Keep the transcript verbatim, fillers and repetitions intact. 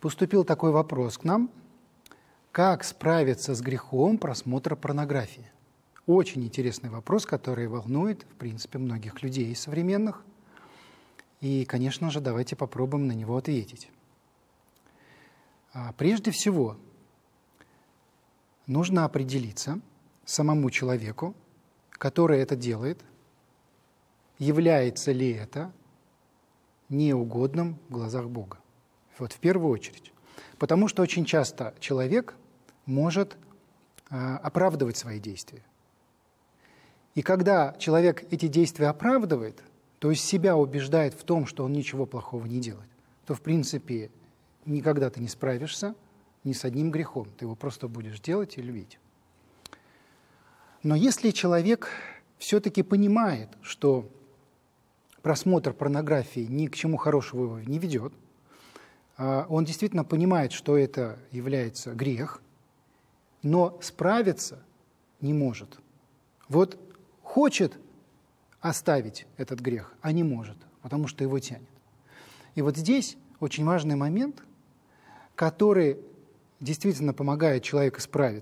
поступил такой вопрос к нам: как справиться с грехом просмотра порнографии? Очень интересный вопрос, который волнует, в принципе, многих людей современных. И, конечно же, давайте попробуем на него ответить. Прежде всего, нужно определиться самому человеку, который это делает, является ли это неугодным в глазах Бога. Вот в первую очередь. Потому что очень часто человек может а, оправдывать свои действия. И когда человек эти действия оправдывает, то есть себя убеждает в том, что он ничего плохого не делает, то, в принципе, никогда ты не справишься ни с одним грехом. Ты его просто будешь делать и любить. Но если человек все-таки понимает, что просмотр порнографии ни к чему хорошему его не ведет, он действительно понимает, что это является грех, но справиться не может. Вот хочет оставить этот грех, а не может, потому что его тянет. И вот здесь очень важный момент, который действительно помогает человеку справиться.